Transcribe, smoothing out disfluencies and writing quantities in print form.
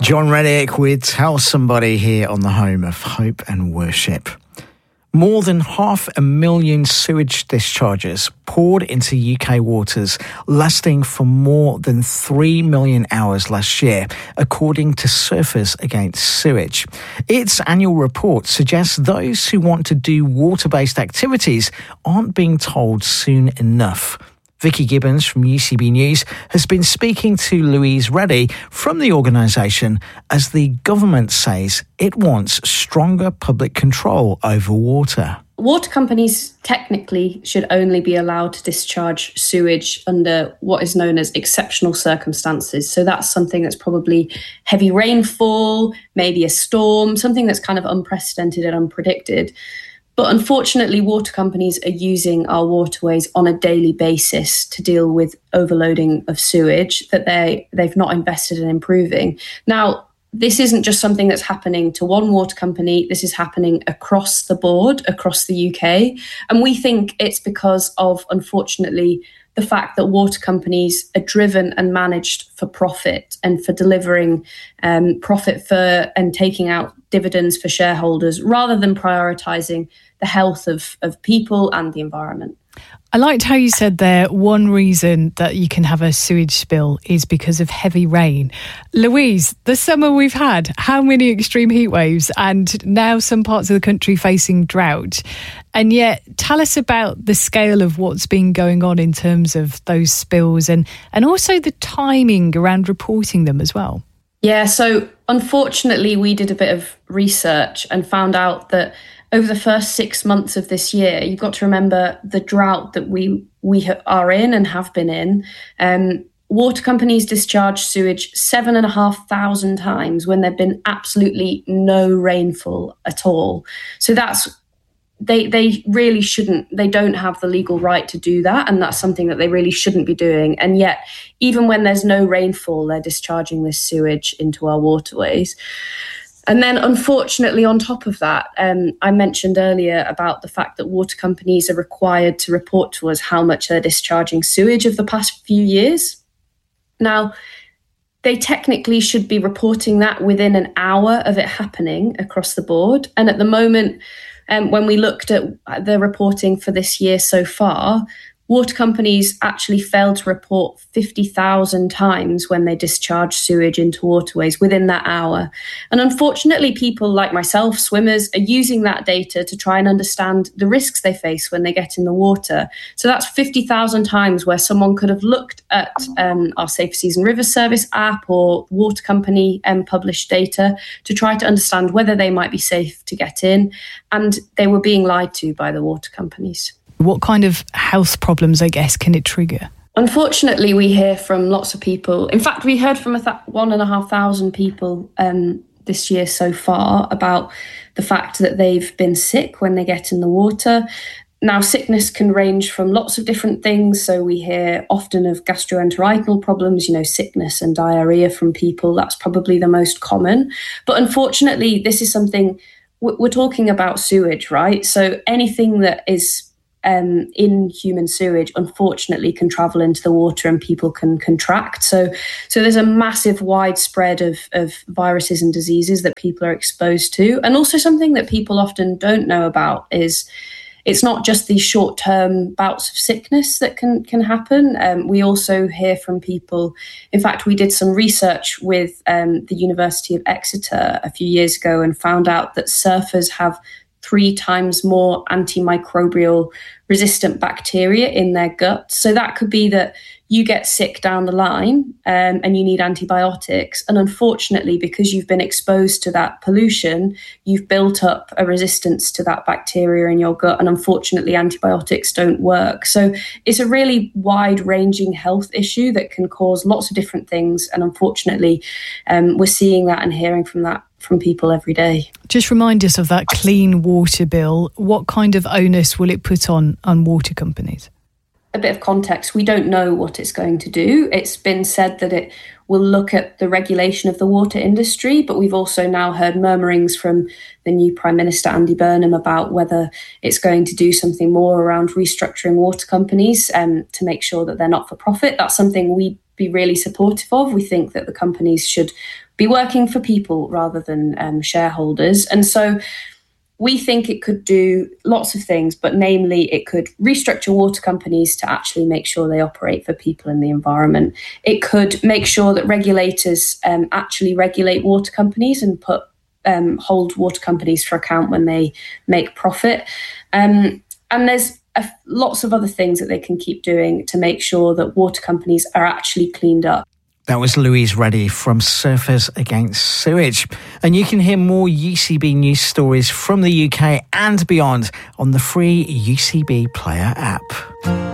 John Reddick with Tell Somebody here on the home of hope and worship. More than 500,000 sewage discharges poured into UK waters, lasting for more than 3 million hours last year, according to Surfers Against Sewage. Its annual report suggests those who want to do water-based activities aren't being told soon enough. Vicky Gibbons from UCB News has been speaking to Louise Reddy from the organisation as the government says it wants stronger public control over water. Water companies technically should only be allowed to discharge sewage under what is known as exceptional circumstances. So that's something that's probably heavy rainfall, maybe a storm, something that's kind of unprecedented and unpredicted. But unfortunately, water companies are using our waterways on a daily basis to deal with overloading of sewage that they've not invested in improving. Now, this isn't just something that's happening to one water company. This is happening across the board, across the UK. And we think it's because of, unfortunately, the fact that water companies are driven and managed for profit and for delivering profit for and taking out dividends for shareholders rather than prioritising the health of people and the environment. I liked how you said there one reason that you can have a sewage spill is because of heavy rain. Louise, the summer we've had, how many extreme heat waves, and now some parts of the country facing drought. And yet, tell us about the scale of what's been going on in terms of those spills and also the timing around reporting them as well. Yeah, so unfortunately, we did a bit of research and found out that over the first 6 months of this year, you've got to remember the drought that we are in and have been in. Water companies discharge sewage 7,500 times when there've been absolutely no rainfall at all. So they really shouldn't, they don't have the legal right to do that. And that's something that they really shouldn't be doing. And yet, even when there's no rainfall, they're discharging this sewage into our waterways. And then, unfortunately, on top of that, I mentioned earlier about the fact that water companies are required to report to us how much they're discharging sewage of the past few years. Now, they technically should be reporting that within an hour of it happening across the board. And at the moment, when we looked at the reporting for this year so far, water companies actually failed to report 50,000 times when they discharge sewage into waterways within that hour. And unfortunately, people like myself, swimmers, are using that data to try and understand the risks they face when they get in the water. So that's 50,000 times where someone could have looked at our Safer Seas and Rivers Service app or water company published data to try to understand whether they might be safe to get in. And they were being lied to by the water companies. What kind of health problems, I guess, can it trigger? Unfortunately, we hear from lots of people. In fact, we heard from 1,500 people this year so far about the fact that they've been sick when they get in the water. Now, sickness can range from lots of different things. So we hear often of gastroenteritis problems, sickness and diarrhea from people. That's probably the most common. But unfortunately, this is something we're talking about sewage, right? So anything that is in human sewage, unfortunately, can travel into the water and people can contract. So there's a massive widespread of viruses and diseases that people are exposed to. And also something that people often don't know about is it's not just these short-term bouts of sickness that can happen. We also hear from people. In fact, we did some research with the University of Exeter a few years ago and found out that surfers have 3 times more antimicrobial resistant bacteria in their gut. So that could be that you get sick down the line and you need antibiotics. And unfortunately, because you've been exposed to that pollution, you've built up a resistance to that bacteria in your gut. And unfortunately, antibiotics don't work. So it's a really wide-ranging health issue that can cause lots of different things. And unfortunately, we're seeing that and hearing from people every day. Just remind us of that clean water bill. What kind of onus will it put on water companies? A bit of context, we don't know what it's going to do. It's been said that it will look at the regulation of the water industry, but we've also now heard murmurings from the new Prime Minister, Andy Burnham, about whether it's going to do something more around restructuring water companies to make sure that they're not for profit. That's something we be really supportive of. We think that the companies should be working for people rather than shareholders. And so we think it could do lots of things, but namely it could restructure water companies to actually make sure they operate for people and the environment. It could make sure that regulators actually regulate water companies and hold water companies for account when they make profit. And there's lots of other things that they can keep doing to make sure that water companies are actually cleaned up. That was Louise Reddy from Surfers Against Sewage. And you can hear more UCB news stories from the UK and beyond on the free UCB Player app.